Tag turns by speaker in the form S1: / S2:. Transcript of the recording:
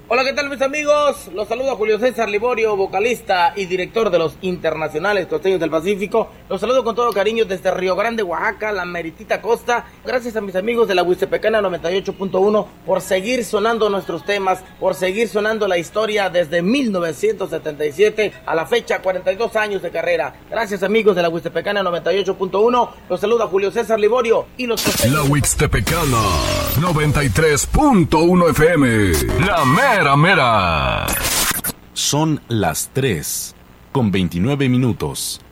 S1: Hola, ¿qué tal mis amigos? Los saluda Julio César Liborio, vocalista y director de los Internacionales Costeños del Pacífico. Los saludo con todo cariño desde Río Grande, Oaxaca, la meritita costa. Gracias a mis amigos de la Huistepecana 98.1 por seguir sonando nuestros temas, por seguir sonando la historia desde 1977 a la fecha, 42 años de carrera. Gracias amigos de la Huistepecana 98.1. Los saluda Julio César Liborio y los
S2: La Huistepecana 93.1 FM. La mera. Son las 3:29.